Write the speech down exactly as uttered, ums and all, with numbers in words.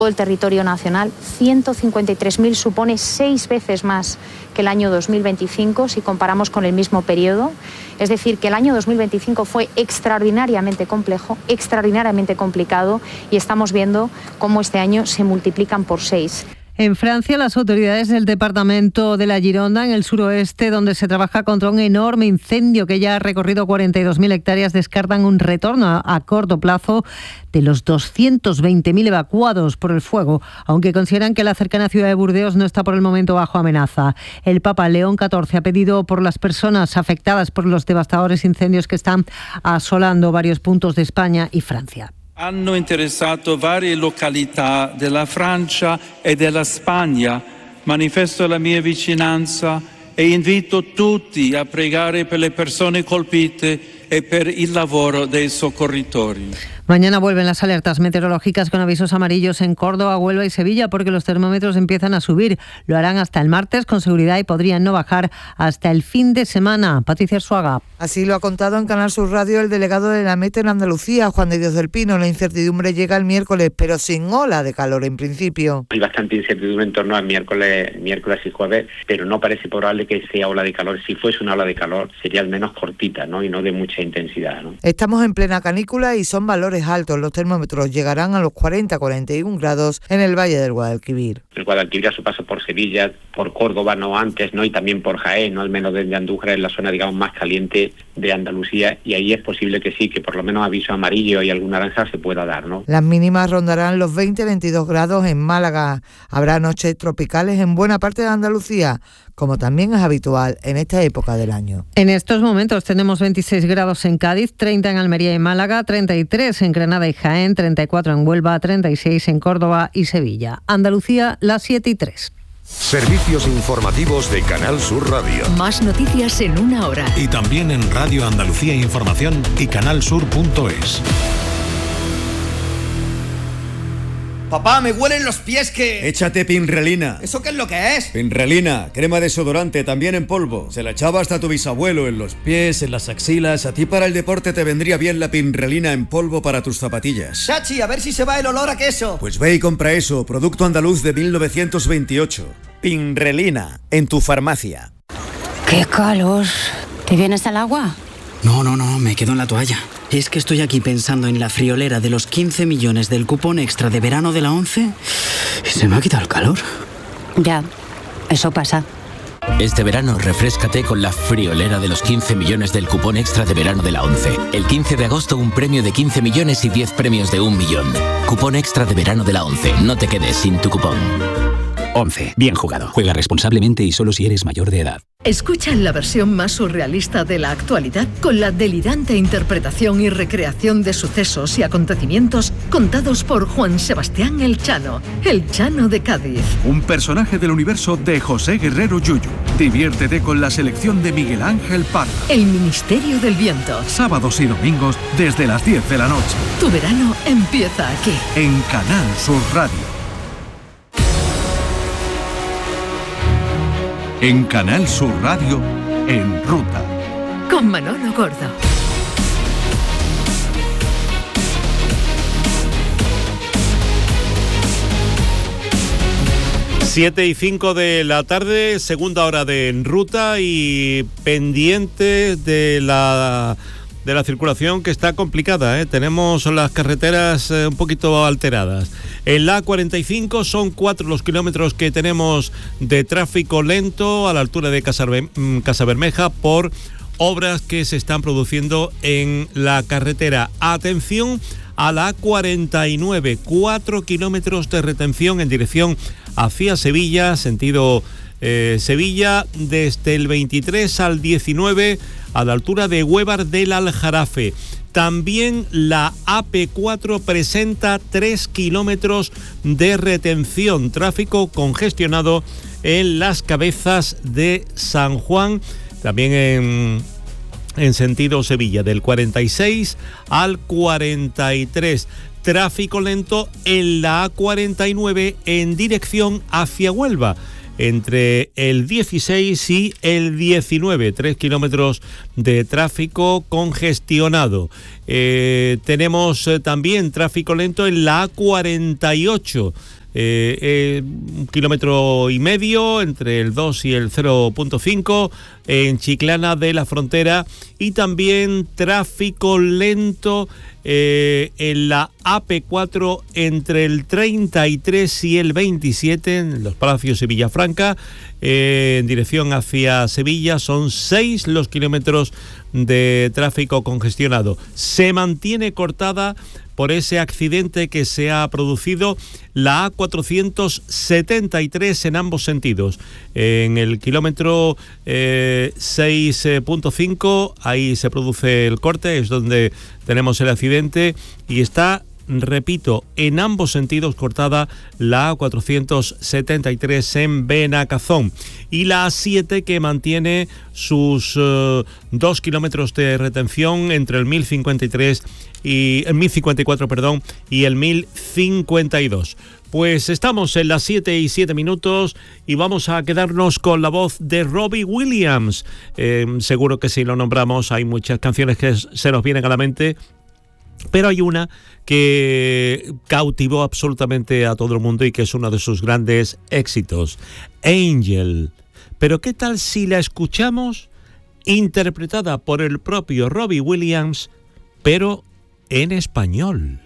el territorio nacional, ciento cincuenta y tres mil supone seis veces más que el año dos mil veinticinco si comparamos con el mismo periodo. Es decir, que el año dos mil veinticinco fue extraordinariamente complejo, extraordinariamente complicado, y estamos viendo cómo este año se multiplican por seis. En Francia, las autoridades del departamento de la Gironda, en el suroeste, donde se trabaja contra un enorme incendio que ya ha recorrido cuarenta y dos mil hectáreas, descartan un retorno a, a corto plazo de los doscientos veinte mil evacuados por el fuego, aunque consideran que la cercana ciudad de Burdeos no está por el momento bajo amenaza. El Papa León catorce ha pedido por las personas afectadas por los devastadores incendios que están asolando varios puntos de España y Francia. Hanno interessato varie località della Francia e della Spagna. Manifesto la mia vicinanza e invito tutti a pregare per le persone colpite e per il lavoro dei soccorritori. Mañana vuelven las alertas meteorológicas con avisos amarillos en Córdoba, Huelva y Sevilla porque los termómetros empiezan a subir. Lo harán hasta el martes con seguridad y podrían no bajar hasta el fin de semana. Patricia Arzuaga. Así lo ha contado en Canal Sur Radio el delegado de la Mete en Andalucía, Juan de Dios del Pino. La incertidumbre llega el miércoles, pero sin ola de calor en principio. Hay bastante incertidumbre en torno al miércoles, miércoles y jueves, pero no parece probable que sea ola de calor. Si fuese una ola de calor, sería al menos cortita, ¿no? Y no de mucha intensidad, ¿no? Estamos en plena canícula y son valores altos. Los termómetros llegarán a los cuarenta a cuarenta y uno grados en el Valle del Guadalquivir. El Guadalquivir a su paso por Sevilla, por Córdoba, no antes, ¿no? Y también por Jaén, ¿no? Al menos desde Andújar, es la zona, digamos, más caliente de Andalucía, y ahí es posible que sí, que por lo menos aviso amarillo y algún naranja se pueda dar, ¿no? Las mínimas rondarán los veinte a veintidós grados en Málaga. Habrá noches tropicales en buena parte de Andalucía, como también es habitual en esta época del año. En estos momentos tenemos veintiséis grados en Cádiz, treinta en Almería y Málaga, treinta y tres en Granada y Jaén, treinta y cuatro en Huelva, treinta y seis en Córdoba y Sevilla. Andalucía, las siete y tres. Servicios informativos de Canal Sur Radio. Más noticias en una hora. Y también en Radio Andalucía Información y canalsur punto es. Papá, me huelen los pies que... Échate Pinrelina. ¿Eso qué es lo que es? Pinrelina, crema desodorante, también en polvo. Se la echaba hasta tu bisabuelo en los pies, en las axilas. A ti para el deporte te vendría bien la Pinrelina en polvo para tus zapatillas. Chachi, a ver si se va el olor a queso. Pues ve y compra eso, producto andaluz de mil novecientos veintiocho. Pinrelina, en tu farmacia. ¡Qué calor! ¿Te vienes al agua? No, no, no, me quedo en la toalla. Es que estoy aquí pensando en la friolera de los quince millones del cupón extra de verano de la ONCE y se me ha quitado el calor. Ya, eso pasa. Este verano refréscate con la friolera de los quince millones del cupón extra de verano de la ONCE. El quince de agosto un premio de quince millones y diez premios de un millón. Cupón extra de verano de la ONCE. No te quedes sin tu cupón. ONCE. Bien jugado. Juega responsablemente y solo si eres mayor de edad. Escucha la versión más surrealista de la actualidad con la delirante interpretación y recreación de sucesos y acontecimientos contados por Juan Sebastián El Chano, El Chano de Cádiz. Un personaje del universo de José Guerrero Yuyu. Diviértete con la selección de Miguel Ángel Parra. El Ministerio del Viento. Sábados y domingos desde las diez de la noche. Tu verano empieza aquí. En Canal Sur Radio. En Canal Sur Radio, En Ruta. Con Manolo Gordo. Siete y cinco de la tarde, segunda hora de En Ruta y pendiente de la... de la circulación que está complicada, ¿eh? Tenemos las carreteras eh, un poquito alteradas. En la A cuarenta y cinco son cuatro los kilómetros que tenemos de tráfico lento a la altura de Casabermeja por obras que se están produciendo en la carretera. Atención a la A cuarenta y nueve, cuatro kilómetros de retención en dirección hacia Sevilla, sentido Eh, Sevilla, desde el veintitrés al diecinueve a la altura de Huévar del Aljarafe. También la A P cuatro presenta tres kilómetros de retención, tráfico congestionado en las Cabezas de San Juan, también en, en sentido Sevilla, del cuarenta y seis al cuarenta y tres. Tráfico lento en la A cuarenta y nueve en dirección hacia Huelva. entre el dieciséis y el diecinueve, tres kilómetros de tráfico congestionado. Eh, tenemos eh, también tráfico lento en la A cuarenta y ocho. Eh, eh, un kilómetro y medio entre el dos y el cero punto cinco en Chiclana de la Frontera, y también tráfico lento eh, en la A P cuatro entre el treinta y tres y el veintisiete en Los Palacios y Villafranca, eh, en dirección hacia Sevilla. Son seis los kilómetros de tráfico congestionado. Se mantiene cortada por ese accidente que se ha producido la A cuatrocientos setenta y tres en ambos sentidos. En el kilómetro eh, seis punto cinco, ahí se produce el corte, es donde tenemos el accidente, y está, repito, en ambos sentidos cortada la A cuatrocientos setenta y tres en Benacazón, y la A siete, que mantiene sus uh, dos kilómetros de retención entre el mil cincuenta y tres y el mil cincuenta y cuatro, perdón, y el mil cincuenta y dos. Pues estamos en las siete y siete minutos y vamos a quedarnos con la voz de Robbie Williams. Eh, seguro que si lo nombramos hay muchas canciones que se nos vienen a la mente, pero hay una que cautivó absolutamente a todo el mundo y que es uno de sus grandes éxitos, Angel. Pero ¿qué tal si la escuchamos interpretada por el propio Robbie Williams, pero en español?